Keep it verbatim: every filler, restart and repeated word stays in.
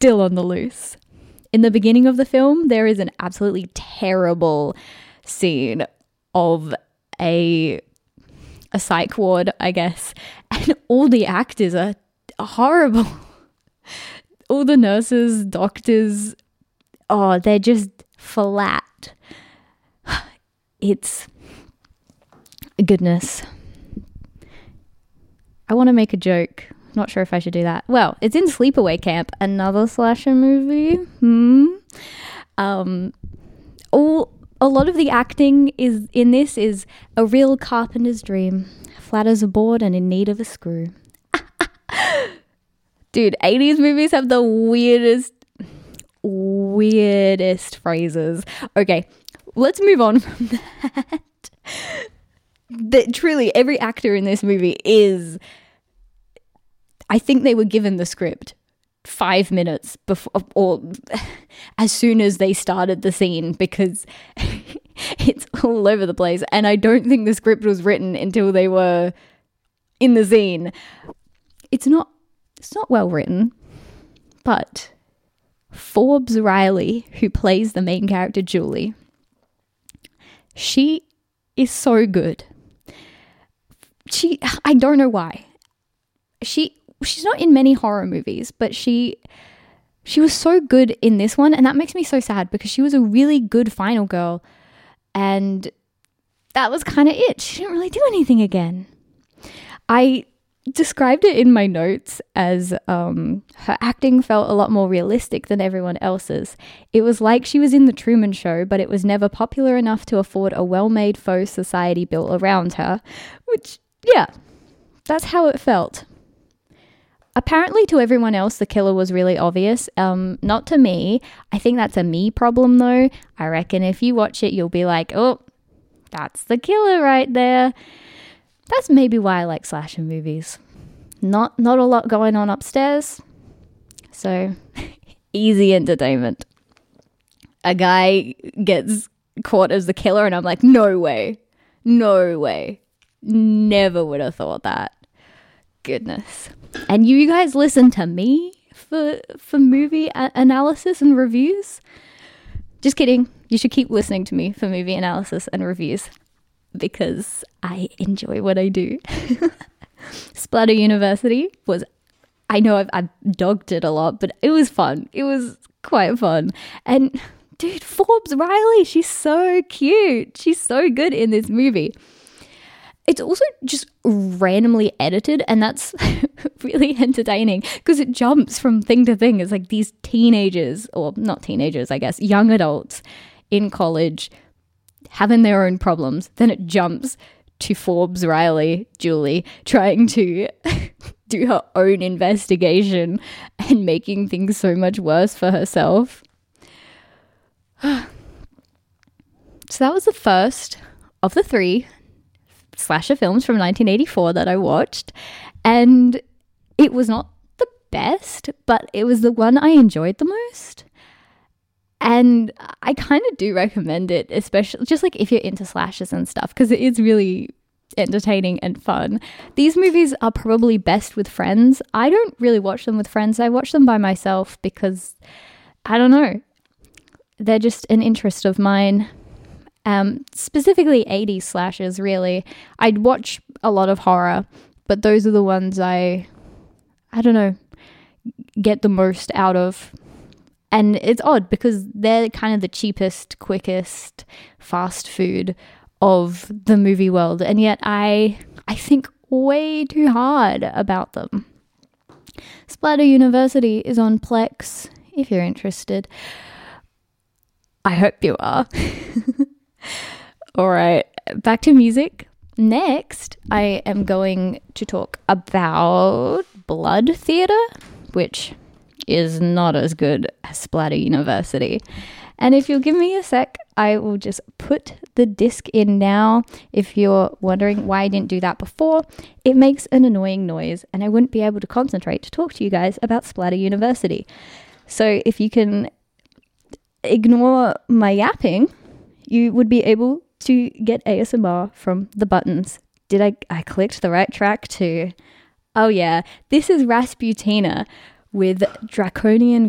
still on the loose. In the beginning of the film, there is an absolutely terrible scene of a a psych ward, I guess, and all the actors are horrible. All the nurses, doctors, oh, they're just flat. It's goodness. I want to make a joke. Not sure if I should do that. Well, it's in Sleepaway Camp, another slasher movie. Hmm. Um, all a lot of the acting is in this is a real carpenter's dream. Flat as a board and in need of a screw. Dude, eighties movies have the weirdest, weirdest phrases. Okay, let's move on from that. That truly, every actor in this movie is... I think they were given the script five minutes before, or as soon as they started the scene, because it's all over the place. And I don't think the script was written until they were in the scene. It's not, it's not well written, but Forbes Riley, who plays the main character Julie, she is so good. She, I don't know why. She, she's not in many horror movies, but she she was so good in this one, and that makes me so sad because she was a really good final girl, and that was kind of it. She didn't really do anything again. I described it in my notes as um, her acting felt a lot more realistic than everyone else's. It was like she was in The Truman Show, but it was never popular enough to afford a well-made faux society built around her, which, yeah, that's how it felt. Apparently to everyone else, the killer was really obvious. Um, not to me. I think that's a me problem though. I reckon if you watch it, you'll be like, oh, that's the killer right there. That's maybe why I like slasher movies. Not, not a lot going on upstairs. So easy entertainment. A guy gets caught as the killer and I'm like, no way. No way. Never would have thought that. Goodness. And you guys listen to me for for movie a- analysis and reviews? Just kidding. You should keep listening to me for movie analysis and reviews because I enjoy what I do. Splatter University was, I know I've, I've dogged it a lot, but it was fun. It was quite fun. And dude, Forbes Riley, she's so cute. She's so good in this movie. It's also just randomly edited, and that's really entertaining because it jumps from thing to thing. It's like these teenagers, or not teenagers, I guess, young adults in college having their own problems. Then it jumps to Forbes Riley, Julie, trying to do her own investigation and making things so much worse for herself. So that was the first of the three slasher films from nineteen eighty-four that I watched, and it was not the best, but it was the one I enjoyed the most, and I kind of do recommend it, especially just like if you're into slashers and stuff, because it is really entertaining and fun. These movies are probably best with friends. I don't really watch them with friends. I watch them by myself because I don't know, they're just an interest of mine. Um, specifically eighties slashers, really. I'd watch a lot of horror, but those are the ones I, I don't know, get the most out of. And it's odd because they're kind of the cheapest, quickest, fast food of the movie world. And yet I, I think way too hard about them. Splatter University is on Plex, if you're interested. I hope you are. All right, back to music. Next, I am going to talk about Blood Theatre, which is not as good as Splatter University. And if you'll give me a sec, I will just put the disc in now. If you're wondering why I didn't do that before, it makes an annoying noise and I wouldn't be able to concentrate to talk to you guys about Splatter University. So if you can ignore my yapping, you would be able to get A S M R from the buttons. Did I, I clicked the right track too? Oh yeah, this is Rasputina with Draconian